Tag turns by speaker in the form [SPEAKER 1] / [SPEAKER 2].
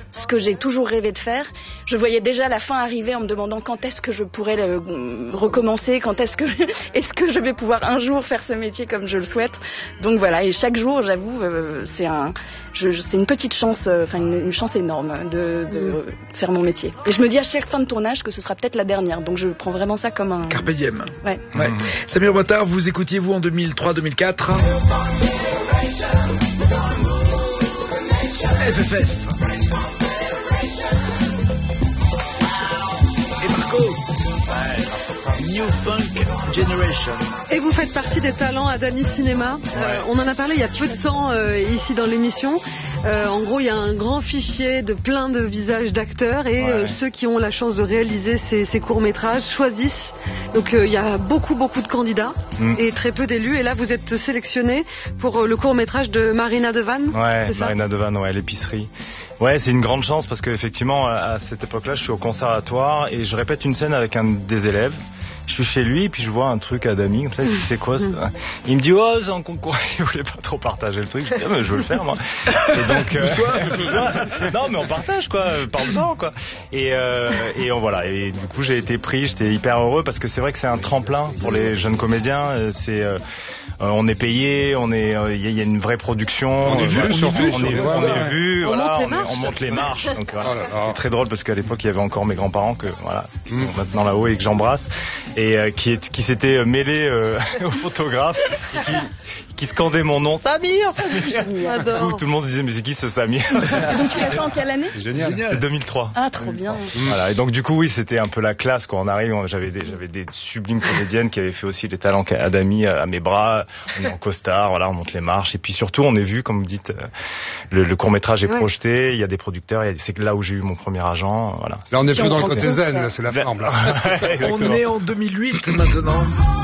[SPEAKER 1] ce que j'ai toujours rêvé de faire. Je voyais déjà la fin arriver en me demandant quand est-ce que je pourrais recommencer, quand est-ce que je vais pouvoir un jour faire ce métier comme je le souhaite. Donc voilà, et chaque jour, j'avoue, c'est une petite chance, une chance énorme de faire mon métier. Et je me dis à chaque fin de tournage que ce sera peut-être la dernière, donc je prends vraiment ça comme un...
[SPEAKER 2] Carpe diem.
[SPEAKER 1] Ouais.
[SPEAKER 2] Samir Ouattara, vous écoutiez vous en 2003-2004 FFF. Et Marco, New Funk Generation.
[SPEAKER 3] Et vous faites partie des talents Adami Cinéma. On en a parlé il y a peu de temps ici dans l'émission. En gros, il y a un grand fichier de plein de visages d'acteurs et ceux qui ont la chance de réaliser ces courts-métrages choisissent. Donc il y a beaucoup de candidats et très peu d'élus. Et là, vous êtes sélectionné pour le court-métrage de Marina de Vanne.
[SPEAKER 4] Ouais, Marina de Vanne, l'épicerie. Ouais, c'est une grande chance parce qu'effectivement, à cette époque-là, je suis au conservatoire et je répète une scène avec un des élèves. Je suis chez lui, puis je vois un truc à Adami, comme ça, il dit c'est quoi ça? Il me dit c'est un concours, il voulait pas trop partager le truc. Je dis mais je veux le faire moi. Et donc non mais on partage quoi, parle-en quoi. Et voilà, et du coup j'ai été pris, j'étais hyper heureux parce que c'est vrai que c'est un tremplin pour les jeunes comédiens, on est payé, il y a une vraie production,
[SPEAKER 2] on est vu,
[SPEAKER 4] on monte les marches. Donc voilà, c'était très drôle parce qu'à l'époque il y avait encore mes grands-parents qui sont maintenant là-haut et que j'embrasse. Et qui s'était mêlé au photographe qui scandait mon nom, Samir. Où tout le monde disait mais c'est qui ce Samir?
[SPEAKER 1] Et donc tu l'as fait en quelle année?
[SPEAKER 4] Génial. 2003.
[SPEAKER 1] Ah trop bien.
[SPEAKER 4] Voilà, et donc du coup oui c'était un peu la classe quand on arrive, j'avais des sublimes comédiennes qui avaient fait aussi les talents Adami à mes bras, on est en costard, voilà, on monte les marches et puis surtout on est vu comme vous dites, le court-métrage est projeté, il y a des producteurs, c'est là où j'ai eu mon premier agent, voilà.
[SPEAKER 5] Là on est plus dans le côté zen, là c'est la flamme là.
[SPEAKER 2] On est en 2008 maintenant.